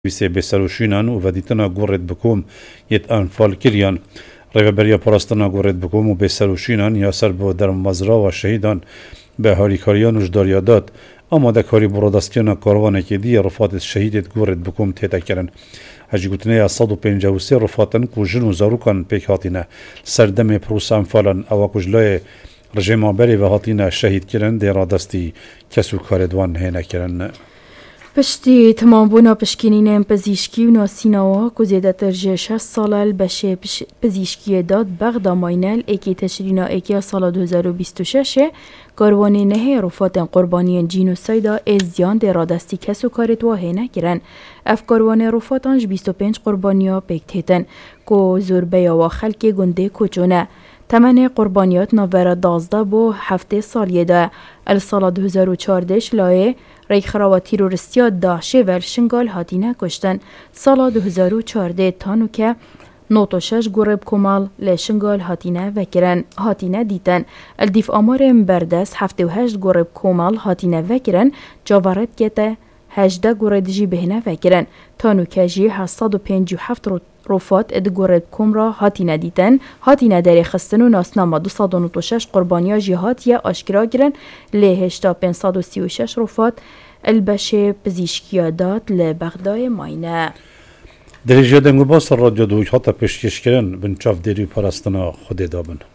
ویسه بسروشینان و ودیتنا گورد بکوم یت انفال کریان ریوبریا پراستنا گورد بکوم و بسروشینان یا سر با در مزرعه و شهیدان به هاریکاریان وجداریا داد آماده کاری برادستیان کاروانه که دی رفات شهیدت گورد بکوم تیتا کرن هجی گوتنه 153 رفاتن کوجن و زاروکان پیک هاتینه سردم پروس انفالن او کجلای رژیم آبری و هاتینه شهید کرن دی رادستی کسو کاردوان هینه کرن. پشتی تمام بونا پشکنین پزیشکی و ناسیناوا که زیده تر 6 سال بشه پزیشکی داد بغدا ماینل اکی تشرینا اکی سال 2026 کاروانی نه رفات قربانی جینوسایدا ازیان در رادستی کسو کارت واهی نکرن. اف کاروانی رفاتانش 25 قربانیا پکتیتن که زوربه یا خلک گنده کچونه. تمن قربانیات نوورا 12 با 7 سالیه ده. السال 2014 لایه ریک خراوه تیروریستیا داعشه و شنگال هاتینه کشتن. سال 2014 تانو که 96 گرب کمال لشنگال هاتینه وکرن هاتینه دیتن. الدیف آمار مبردس 78 گرب کمال هاتینه وکرن جاورت گته 18 گردجی بهنه وکرن. تانو که جی 757 رفات ادگورد کم را هاتینه دیتن هاتینه داری خستن و ناسنامه 296 قربانیا جهاتیه آشکرا گرن لهشتا 536 رفات البشه پزیشکیا داد لبغدای ماینه. دریجه دنگو باس رادیو دوی حتی پیشکش کرن بنچاف دیری پرستنا خود دابن.